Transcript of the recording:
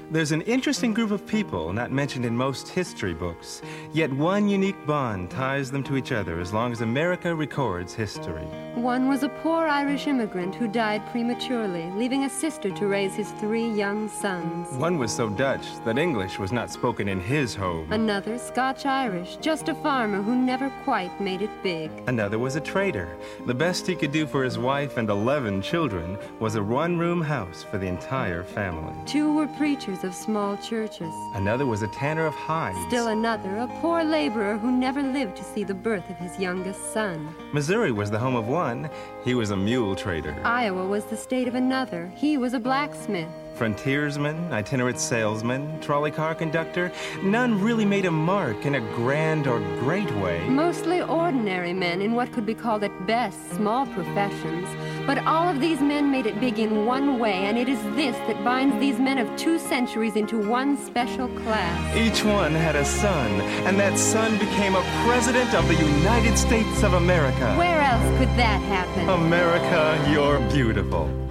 There's an interesting group of people not mentioned in most history books, yet one unique bond ties them to each other as long as America records history. One was a poor Irish immigrant who died prematurely, leaving a sister to raise his 3 young sons. One was so Dutch that English was not spoken in his home. Another Scotch-Irish, just a farmer who never quite made it big. Another was a trader. The best he could do for his wife and 11 children was a one-room house for the entire family. 2 were preachers of small churches. Another was a tanner of hides. Still another, a poor laborer who never lived to see the birth of his youngest son. Missouri was the home of one. He was a mule trader. Iowa was the state of another. He was a blacksmith. Frontiersman, itinerant salesman, trolley car conductor, none really made a mark in a grand or great way. Mostly ordinary men in what could be called at best small professions. But all of these men made it big in one way, and it is this that binds these men of 2 centuries into one special class. Each one had a son, and that son became a president of the United States of America. Where else could that happen? America, you're beautiful.